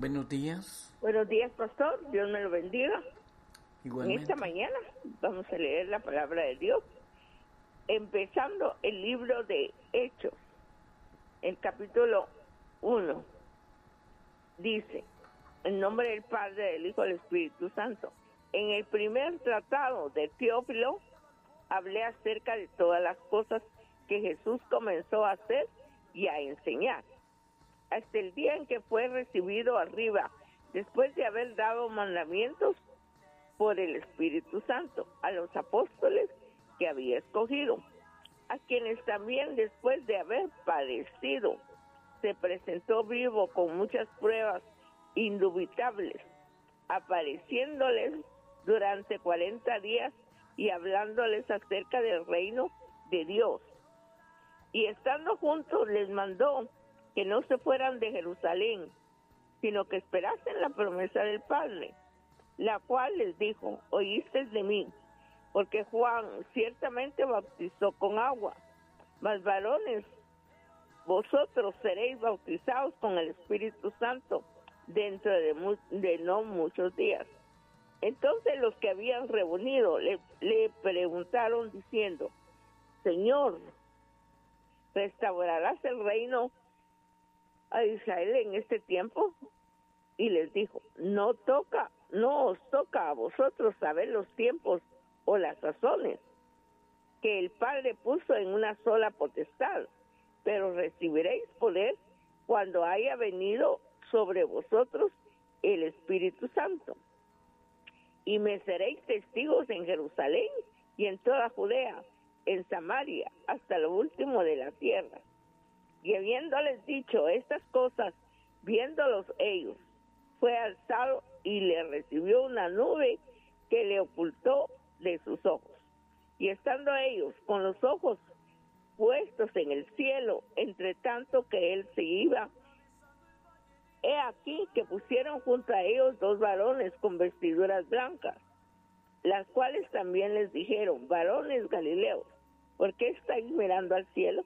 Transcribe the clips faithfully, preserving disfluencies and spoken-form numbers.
Buenos días. Buenos días, pastor. Dios me lo bendiga. Igualmente. En esta mañana vamos a leer la palabra de Dios, empezando el libro de Hechos, el capítulo uno. Dice, en nombre del Padre, del Hijo y del Espíritu Santo. En el primer tratado de Teófilo, hablé acerca de todas las cosas que Jesús comenzó a hacer y a enseñar, hasta el día en que fue recibido arriba, después de haber dado mandamientos por el Espíritu Santo a los apóstoles que había escogido, a quienes también después de haber padecido, se presentó vivo con muchas pruebas indubitables, apareciéndoles durante cuarenta días y hablándoles acerca del reino de Dios. Y estando juntos les mandó que no se fueran de Jerusalén, sino que esperasen la promesa del Padre, la cual les dijo, oísteis de mí, porque Juan ciertamente bautizó con agua, mas varones, vosotros seréis bautizados con el Espíritu Santo dentro de, mu- de no muchos días. Entonces los que habían reunido le, le preguntaron diciendo, Señor, ¿restaurarás el reino a Israel en este tiempo? Y les dijo, no toca, no os toca a vosotros saber los tiempos o las razones que el Padre puso en una sola potestad, pero recibiréis poder cuando haya venido sobre vosotros el Espíritu Santo. Y me seréis testigos en Jerusalén y en toda Judea, en Samaria, hasta lo último de la tierra. Y habiéndoles dicho estas cosas, viéndolos ellos, fue alzado y le recibió una nube que le ocultó de sus ojos. Y estando ellos con los ojos puestos en el cielo, entre tanto que él se iba, he aquí que pusieron junto a ellos dos varones con vestiduras blancas, las cuales también les dijeron, varones galileos, ¿por qué estáis mirando al cielo?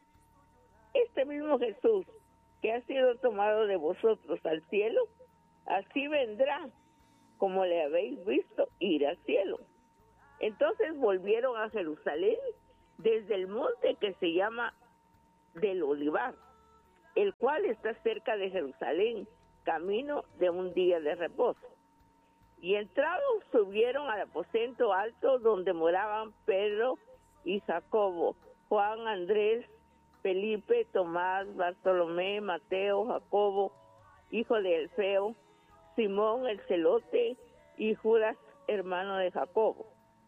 Este mismo Jesús que ha sido tomado de vosotros al cielo, así vendrá como le habéis visto ir al cielo. Entonces volvieron a Jerusalén desde el monte que se llama del Olivar, el cual está cerca de Jerusalén, camino de un día de reposo. Y entrados subieron al aposento alto donde moraban Pedro y Jacobo, Juan, Andrés, Felipe, Tomás, Bartolomé, Mateo, Jacobo, hijo de Alfeo, Simón el celote y Judas, hermano de Jacobo.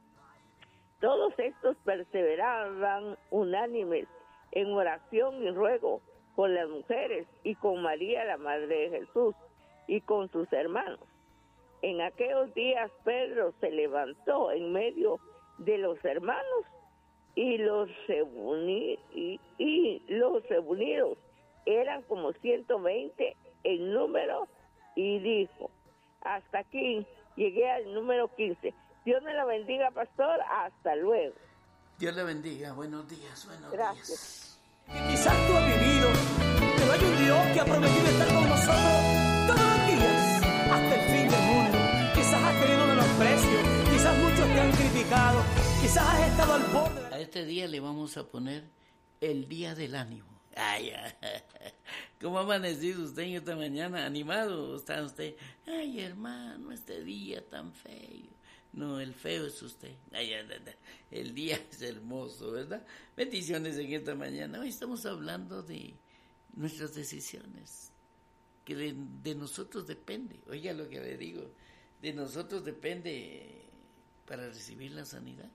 Todos estos perseveraban unánimes en oración y ruego con las mujeres y con María, la madre de Jesús, y con sus hermanos. En aquellos días Pedro se levantó en medio de los hermanos y los reuni- y, y los reunidos eran como ciento veinte en número, y dijo, hasta aquí llegué al número quince. Dios me la bendiga, pastor. Hasta luego. Dios le bendiga. Buenos días, buenos Gracias. días. Que quizás tú has vivido, pero hay un Dios que ha prometido estar con nosotros todos los días, hasta el fin del mundo. Quizás has tenido menosprecio, quizás muchos te han criticado, quizás has estado al borde de... A este día le vamos a poner el día del ánimo. Ay, ay, ¿cómo ha amanecido usted en esta mañana? ¿Animado está usted? Ay, hermano, este día tan feo. No, el feo es usted. Ay, ay, ay, el día es hermoso, ¿verdad? Bendiciones en esta mañana. Hoy estamos hablando de nuestras decisiones, que de, de nosotros depende. Oiga lo que le digo, de nosotros depende para recibir la sanidad.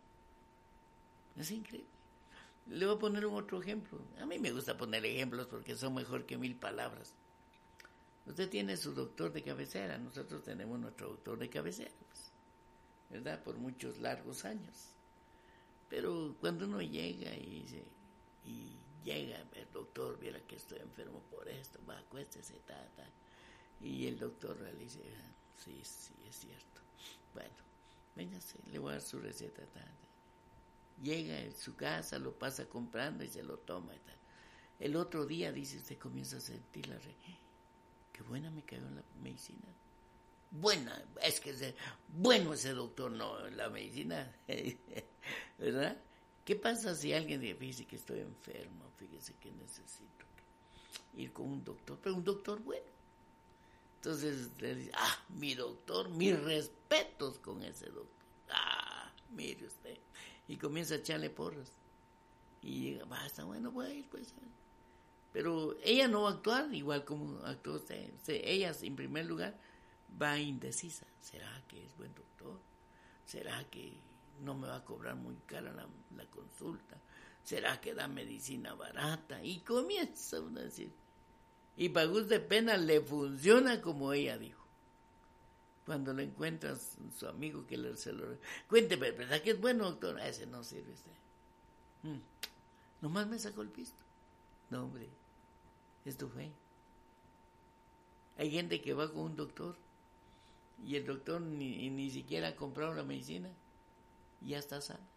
Es increíble. Le voy a poner un otro ejemplo. A mí me gusta poner ejemplos porque son mejor que mil palabras. Usted tiene su doctor de cabecera, nosotros tenemos nuestro doctor de cabecera, pues, ¿verdad? Por muchos largos años. Pero cuando uno llega y dice, y llega el doctor, viera que estoy enfermo por esto, va, acuéstese, ta, ta. Y el doctor le dice, ah, sí, sí, es cierto. Bueno, véngase, le voy a dar su receta, ta, ta. Llega en su casa, lo pasa comprando y se lo toma y tal. El otro día, dice, usted comienza a sentir la re... qué buena me cayó la medicina. Buena, es que es bueno ese doctor, no, la medicina, ¿verdad? ¿Qué pasa si alguien dice que estoy enfermo? Fíjese que necesito ir con un doctor, pero un doctor bueno. Entonces le dice, ah, mi doctor, mis respetos con ese doctor. Ah, mire usted. Y comienza a echarle porras. Y llega, basta, bueno, voy a ir, pues. Pero ella no va a actuar igual como actuó usted. Ella, en primer lugar, va indecisa. ¿Será que es buen doctor? ¿Será que no me va a cobrar muy cara la, la consulta? ¿Será que da medicina barata? Y comienza uno a decir. Y para gusto de pena le funciona como ella dijo. Cuando lo encuentras, su amigo que le se lo... Cuénteme, ¿verdad que es bueno, doctor? A ese no sirve usted. Hmm. Nomás me sacó el pisto. No, hombre, es tu fe. Hay gente que va con un doctor y el doctor ni, ni siquiera ha comprado la medicina y ya está sano.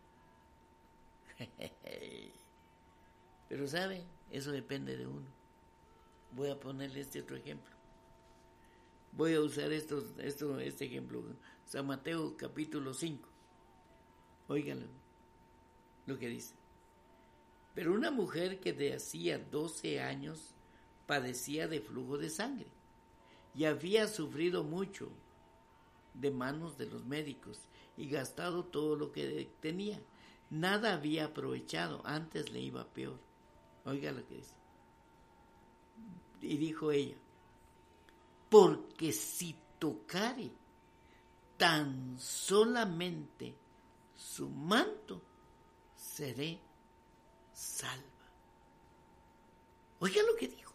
Pero sabe, eso depende de uno. Voy a ponerle este otro ejemplo. Voy a usar esto, esto, este ejemplo. San Mateo capítulo cinco. Óiganlo, lo que dice. Pero una mujer que de hacía doce años padecía de flujo de sangre y había sufrido mucho de manos de los médicos y gastado todo lo que tenía. Nada había aprovechado, antes le iba peor. Oiga lo que dice. Y dijo ella, porque si tocare tan solamente su manto, seré salva. Oiga lo que dijo.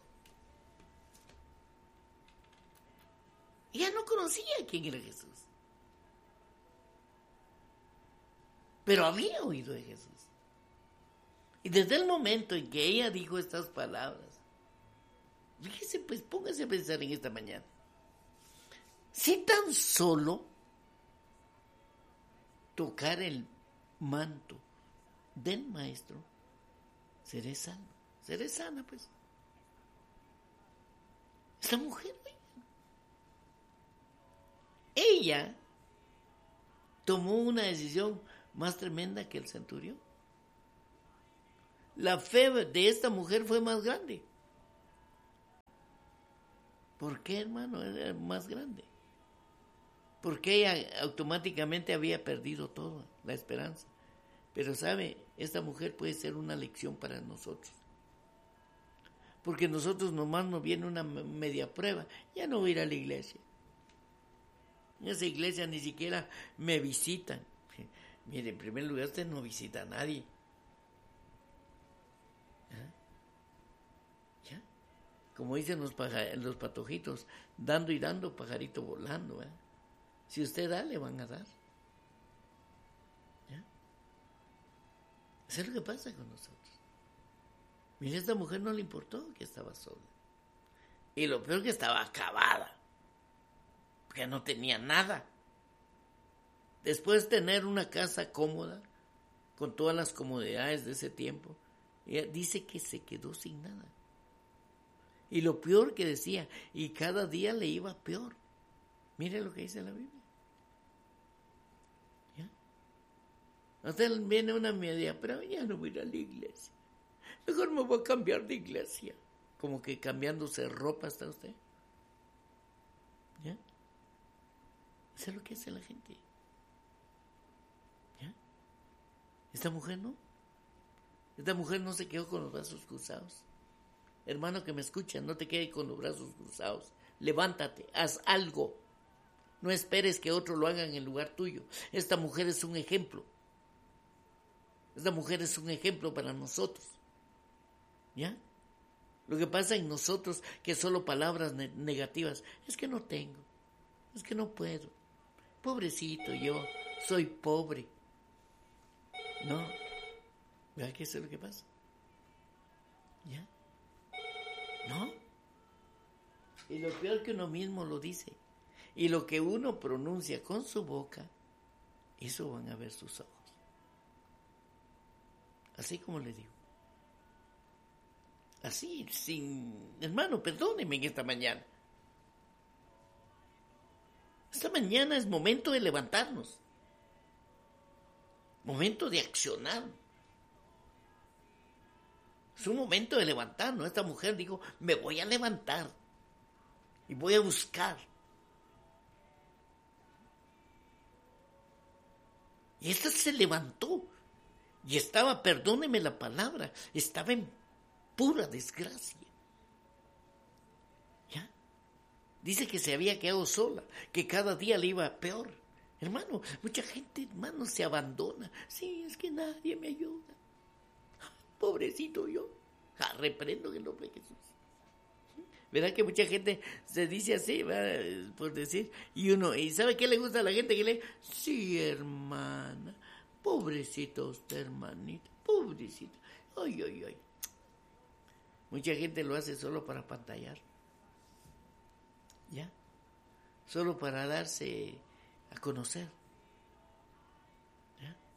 Ella no conocía quién era Jesús, pero había oído de Jesús. Y desde el momento en que ella dijo estas palabras, fíjese, pues póngase a pensar en esta mañana. Si tan solo tocar el manto del maestro, seré sano, seré sana, pues. Esta mujer, ella tomó una decisión más tremenda que el centurión. La fe de esta mujer fue más grande. ¿Por qué, hermano? Era más grande. Porque ella automáticamente había perdido todo, la esperanza. Pero sabe, esta mujer puede ser una lección para nosotros. Porque nosotros nomás nos viene una media prueba. Ya no voy a ir a la iglesia. En esa iglesia ni siquiera me visitan. Mire, en primer lugar, usted no visita a nadie. ¿Ah? ¿Ya? Como dicen los, paja- los patojitos, dando y dando, pajarito volando. ¿eh? Si usted da, le van a dar. ¿Ya? Eso es lo que pasa con nosotros. Mire, a esta mujer no le importó que estaba sola. Y lo peor que estaba acabada. Porque no tenía nada. Después de tener una casa cómoda, con todas las comodidades de ese tiempo, ella dice que se quedó sin nada. Y lo peor que decía, y cada día le iba peor. Mire lo que dice la Biblia. ¿Ya? Hasta viene una media, pero ya no voy a ir a la iglesia. Mejor me voy a cambiar de iglesia. Como que cambiándose ropa está usted. ¿Ya? Eso es lo que hace la gente. ¿Ya? Esta mujer no. Esta mujer no se quedó con los brazos cruzados. Hermano que me escucha, no te quedes con los brazos cruzados. Levántate, haz algo. No esperes que otros lo hagan en lugar tuyo. Esta mujer es un ejemplo. Esta mujer es un ejemplo para nosotros. ¿Ya? Lo que pasa en nosotros, que solo palabras ne- negativas, es que no tengo, es que no puedo. Pobrecito yo, soy pobre. No, ¿verdad que eso es lo que pasa? ¿Ya? ¿No? Y lo peor que uno mismo lo dice. Y lo que uno pronuncia con su boca, eso van a ver sus ojos. Así como le digo. Así, sin... Hermano, perdóneme en esta mañana. Esta mañana es momento de levantarnos. Momento de accionar. Es un momento de levantarnos. Esta mujer dijo, me voy a levantar y voy a buscar. Y esta se levantó y estaba, perdóneme la palabra, estaba en pura desgracia. ¿Ya? Dice que se había quedado sola, que cada día le iba peor. Hermano, mucha gente, hermano, se abandona. Sí, es que nadie me ayuda. Pobrecito yo. Ah, reprendo en el nombre de Jesús. ¿Verdad que mucha gente se dice así, ¿verdad? Por decir? Y uno, ¿y sabe qué le gusta a la gente que lee? Sí, hermana. Pobrecita usted, hermanita. Pobrecita. Ay, ay, ay. Mucha gente lo hace solo para pantallar. ¿Ya? Solo para darse a conocer. ¿Ya?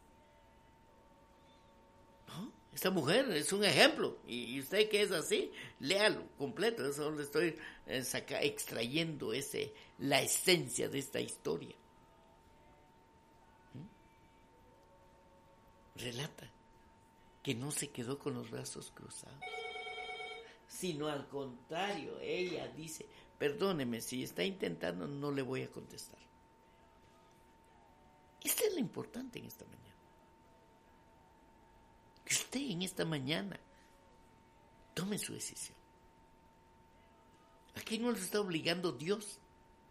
¿No? Esta mujer es un ejemplo. Y usted que es así, léalo completo. Eso le estoy eh, saca, extrayendo ese, la esencia de esta historia. ¿Mm? Relata que no se quedó con los brazos cruzados, sino al contrario, ella dice, perdóneme, si está intentando, no le voy a contestar. Esto es lo importante en esta mañana. Que usted en esta mañana tome su decisión. Aquí no lo está obligando Dios.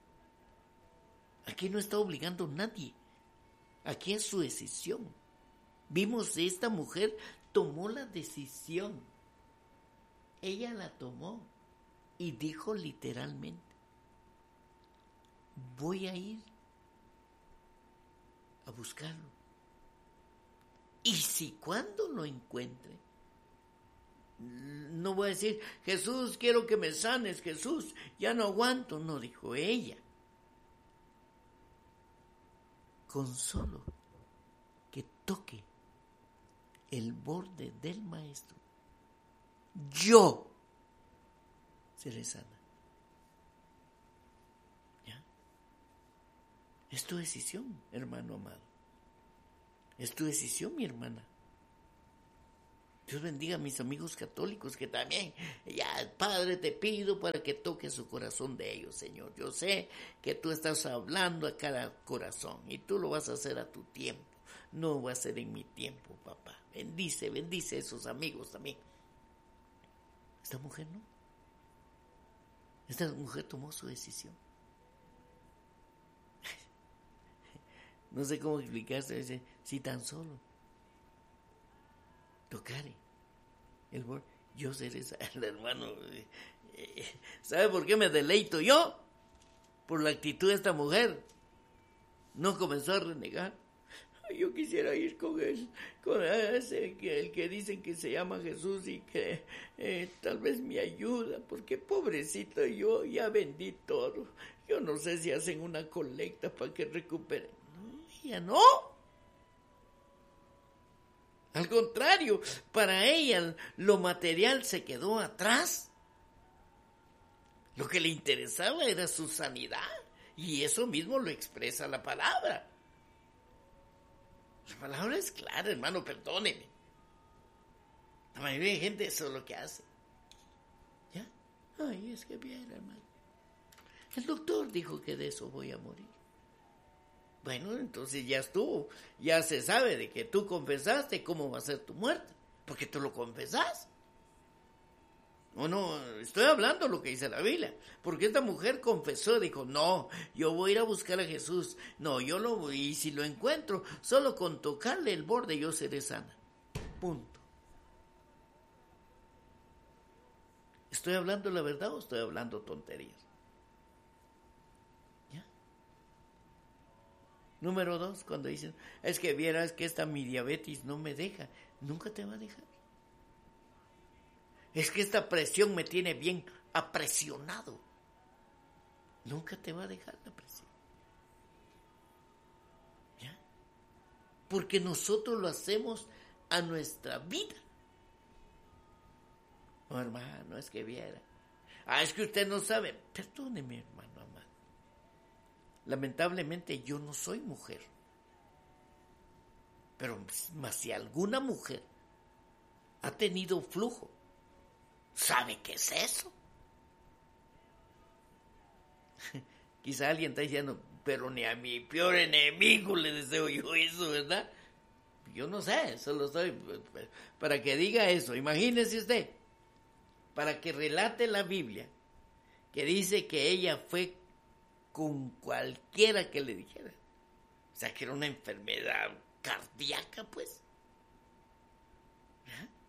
Aquí no está obligando nadie. Aquí es su decisión. Vimos que esta mujer tomó la decisión. Ella la tomó y dijo literalmente, voy a ir a buscarlo. Y si cuando lo encuentre, no voy a decir, Jesús, quiero que me sanes, Jesús, ya no aguanto. No, dijo ella. Con solo que toque el borde del maestro, yo seré sana. ¿Ya? Es tu decisión, hermano amado. Es tu decisión, mi hermana. Dios bendiga a mis amigos católicos que también, ya, Padre, te pido para que toques su corazón de ellos, Señor. Yo sé que tú estás hablando a cada corazón y tú lo vas a hacer a tu tiempo. No va a ser en mi tiempo, papá. Bendice, bendice a esos amigos también. Esta mujer no. Esta mujer tomó su decisión. No sé cómo explicarse. Dice, si tan solo tocare el borde, yo seré el hermano. ¿Sabe por qué me deleito yo? Por la actitud de esta mujer. No comenzó a renegar. Yo quisiera ir con él, con ese, que, el que dicen que se llama Jesús y que eh, tal vez me ayuda, porque pobrecito yo ya vendí todo. Yo no sé si hacen una colecta para que recuperen. No, ella no. Al contrario, para ella lo material se quedó atrás. Lo que le interesaba era su sanidad, y eso mismo lo expresa la palabra. La palabra es clara, hermano, perdóneme. La mayoría de gente eso es lo que hace. ¿Ya? Ay, es que bien, hermano. El doctor dijo que de eso voy a morir. Bueno, entonces ya estuvo. Ya se sabe de que tú confesaste cómo va a ser tu muerte. Porque tú lo confesás. No, no, estoy hablando lo que dice la Biblia. Porque esta mujer confesó, dijo, no, yo voy a ir a buscar a Jesús. No, yo lo voy, y si lo encuentro, solo con tocarle el borde yo seré sana. Punto. ¿Estoy hablando la verdad o estoy hablando tonterías? ¿Ya? Número dos, cuando dicen, es que vieras que esta mi diabetes no me deja. Nunca te va a dejar. Es que esta presión me tiene bien apresionado. Nunca te va a dejar la presión. ¿Ya? Porque nosotros lo hacemos a nuestra vida. No, hermano, es que viera. Ah, es que usted no sabe. Perdóneme, hermano amado. Lamentablemente yo no soy mujer. Pero más si alguna mujer ha tenido flujo, ¿sabe qué es eso? Quizá alguien está diciendo, pero ni a mi peor enemigo le deseo yo eso, ¿verdad? Yo no sé, solo estoy para que diga eso. Imagínese usted, para que relate la Biblia, que dice que ella fue con cualquiera que le dijera. O sea, que era una enfermedad cardíaca, pues. ¿Ah?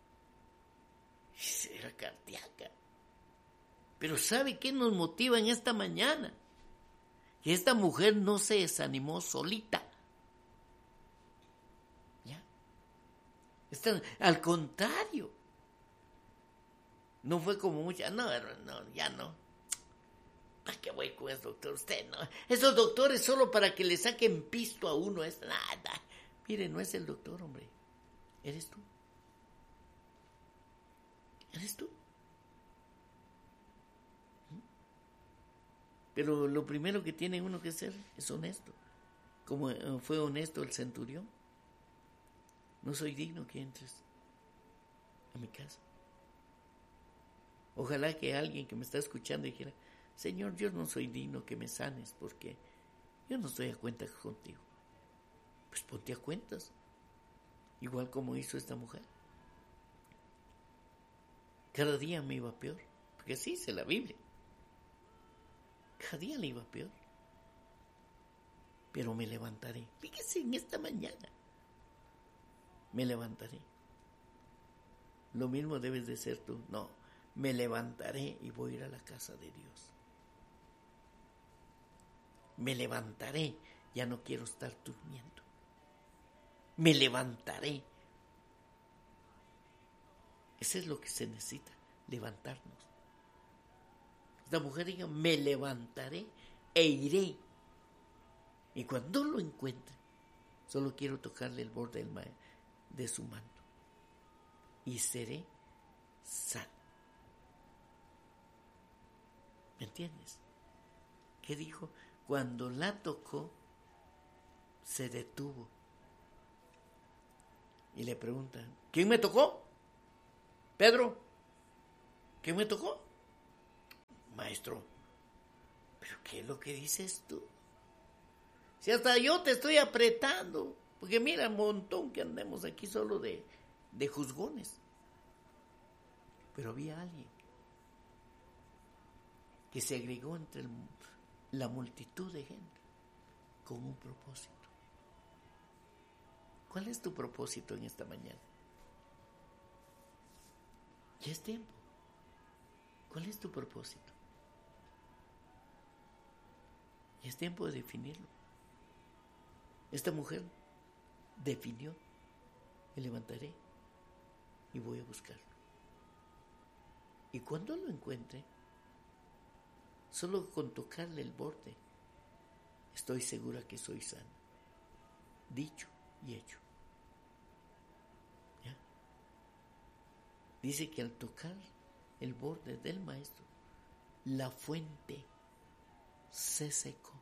Era cardíaca. Pero ¿sabe qué nos motiva en esta mañana? Que esta mujer no se desanimó solita. ¿Ya? Esta, al contrario. No fue como mucha, no, no, ya no. ¿Para qué voy con ese doctor? Usted no. Esos doctores solo para que le saquen pisto a uno es nada. Mire, no es el doctor, hombre. Eres tú. Eres tú. Pero lo primero que tiene uno que hacer es honesto. Como fue honesto el centurión. No soy digno que entres a mi casa. Ojalá que alguien que me está escuchando dijera, Señor, yo no soy digno que me sanes porque yo no estoy a cuentas contigo. Pues ponte a cuentas. Igual como hizo esta mujer. Cada día me iba peor. Porque así dice la Biblia. Cada día le iba peor. Pero me levantaré. Fíjese en esta mañana. Me levantaré. Lo mismo debes de ser tú. No, me levantaré y voy a ir a la casa de Dios. Me levantaré. Ya no quiero estar durmiendo. Me levantaré. Eso es lo que se necesita. Levantarnos. La mujer diga, me levantaré e iré. Y cuando lo encuentre, solo quiero tocarle el borde del ma- de su manto. Y seré sano. ¿Me entiendes? ¿Qué dijo? Cuando la tocó, se detuvo. Y le preguntan, ¿quién me tocó? Pedro, ¿quién me tocó? Maestro, ¿pero qué es lo que dices tú? Si hasta yo te estoy apretando, porque mira un montón que andemos aquí solo de, de juzgones. Pero había alguien que se agregó entre el, la multitud de gente con un propósito. ¿Cuál es tu propósito en esta mañana? Ya es tiempo. ¿Cuál es tu propósito? Y es tiempo de definirlo. Esta mujer definió, me levantaré y voy a buscarlo. Y cuando lo encuentre, solo con tocarle el borde, estoy segura que soy sana. Dicho y hecho. ¿Ya? Dice que al tocar el borde del maestro, la fuente se secó.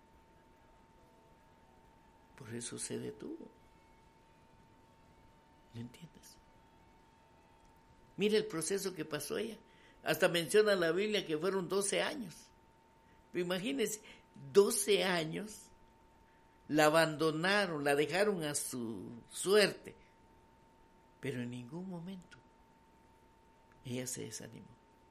Por eso se detuvo. ¿Me entiendes? Mira el proceso que pasó ella. Hasta menciona la Biblia que fueron doce años. Pero imagínense, doce años la abandonaron, la dejaron a su suerte. Pero en ningún momento ella se desanimó.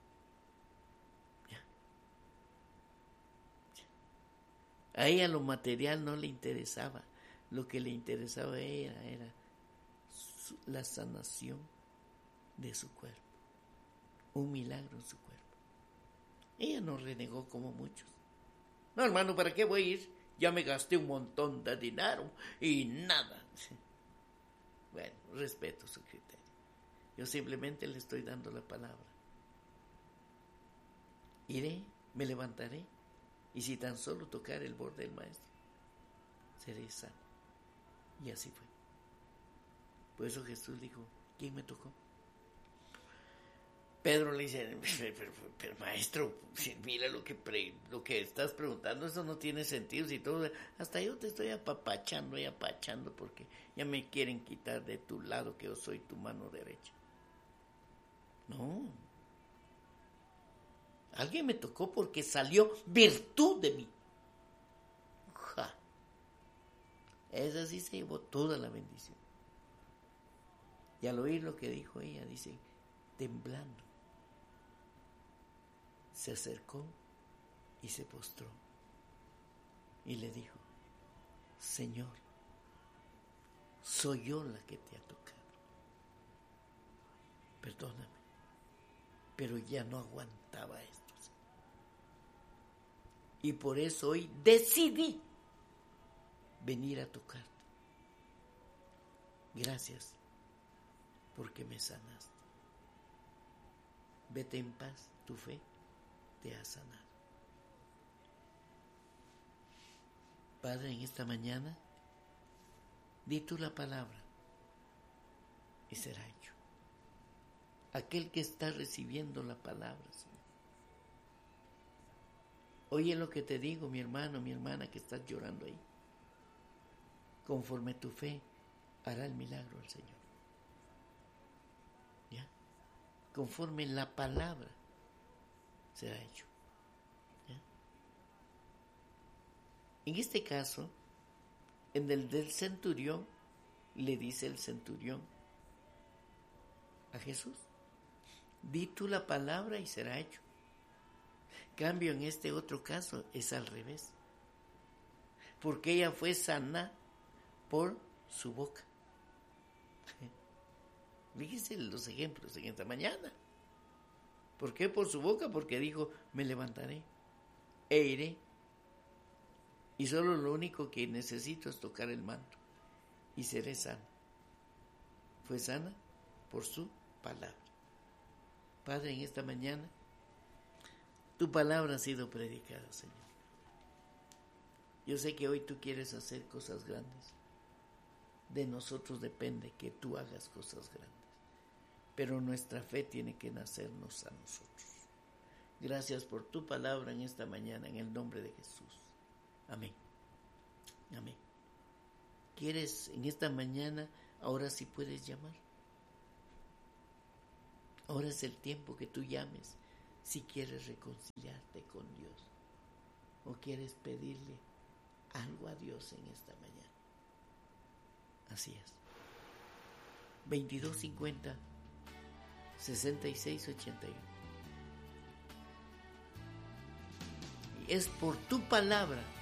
A ella lo material no le interesaba. Lo que le interesaba a ella era su, la sanación de su cuerpo. Un milagro en su cuerpo. Ella no renegó como muchos. No, hermano, ¿para qué voy a ir? Ya me gasté un montón de dinero y nada. Bueno, respeto su criterio. Yo simplemente le estoy dando la palabra. Iré, me levantaré. Y si tan solo tocar el borde del maestro, seré sano. Y así fue. Por eso Jesús dijo, ¿quién me tocó? Pedro le dice, pero, pero, pero maestro, mira lo que pre, lo que estás preguntando, eso no tiene sentido. Y todo, hasta yo te estoy apapachando y apachando porque ya me quieren quitar de tu lado, que yo soy tu mano derecha. No. Alguien me tocó porque salió virtud de mí. Ja. Esa sí se llevó toda la bendición. Y al oír lo que dijo ella, dice, temblando, se acercó y se postró y le dijo, Señor, soy yo la que te ha tocado. Perdóname, pero ya no aguantaba esto. Y por eso hoy decidí venir a tocarte. Gracias, porque me sanaste. Vete en paz, tu fe te ha sanado. Padre, en esta mañana, di tú la palabra y será hecho. Aquel que está recibiendo la palabra, Señor. Oye lo que te digo, mi hermano, mi hermana, que estás llorando ahí. Conforme tu fe, hará el milagro al Señor. ¿Ya? Conforme la palabra será hecho. ¿Ya? En este caso, en el del centurión, le dice el centurión a Jesús, di tú la palabra y será hecho. Cambio, en este otro caso es al revés, porque ella fue sana por su boca. Fíjense los ejemplos en esta mañana. ¿Por qué por su boca? Porque dijo, me levantaré e iré, y solo lo único que necesito es tocar el manto y seré sana. Fue sana por su palabra. Padre, en esta mañana tu palabra ha sido predicada, Señor. Yo sé que hoy tú quieres hacer cosas grandes. De nosotros depende que tú hagas cosas grandes. Pero nuestra fe tiene que nacernos a nosotros. Gracias por tu palabra en esta mañana, en el nombre de Jesús. Amén. Amén. ¿Quieres en esta mañana? Ahora sí puedes llamar. Ahora es el tiempo que tú llames. Si quieres reconciliarte con Dios o quieres pedirle algo a Dios en esta mañana. Así es. veintidós cincuenta, sesenta y seis ochenta y uno. Y es por tu palabra